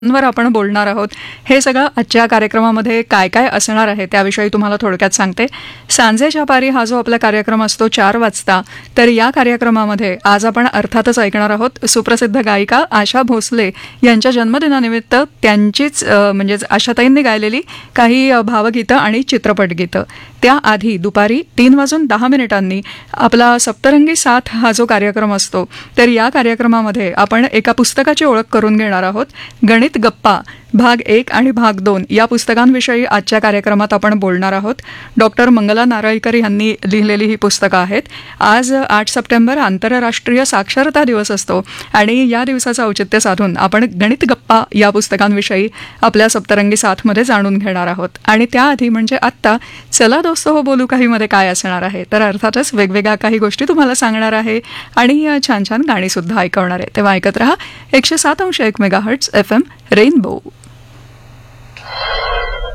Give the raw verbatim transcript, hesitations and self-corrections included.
वर आपण बोलणार आहोत. हे सगळं आजच्या कार्यक्रमामध्ये काय काय असणार आहे त्याविषयी तुम्हाला थोडक्यात सांगते. सांजेच्या पारी हा जो आपला कार्यक्रम असतो चार वाजता, तर या कार्यक्रमामध्ये आज आपण अर्थातच ऐकणार आहोत सुप्रसिद्ध गायिका आशा भोसले यांच्या जन्मदिनानिमित्त त्यांचीच अ, म्हणजेच आशाताईंनी गायलेली काही अ, भावगीतं आणि चित्रपट गीतं. त्याआधी दुपारी तीन वाजून दहा मिनिटांनी आपला सप्तरंगी साथ हा जो कार्यक्रम असतो, तर या कार्यक्रमामध्ये आपण एका पुस्तकाची ओळख करून घेणार आहोत. गणित गप्पा भाग एक आणि भाग दोन या पुस्तकांविषयी आजच्या कार्यक्रमात आपण बोलणार आहोत. डॉक्टर मंगला नारळीकर यांनी लिहिलेली ही पुस्तकं आहेत. आज आठ सप्टेंबर आंतरराष्ट्रीय साक्षरता दिवस असतो आणि या दिवसाचं औचित्य साधून आपण गणित गप्पा या पुस्तकांविषयी आपल्या सप्तरंगी साथमध्ये जाणून घेणार आहोत. आणि त्याआधी म्हणजे आत्ता चला दोस्त हो बोलू काहीमध्ये काय असणार आहे, तर अर्थातच वेगवेगळ्या काही गोष्टी तुम्हाला सांगणार आहे आणि छान छान गाणीसुद्धा ऐकवणार आहे. तेव्हा ऐकत रहा एकशे सात अंश एक mega hertz F M rainbow.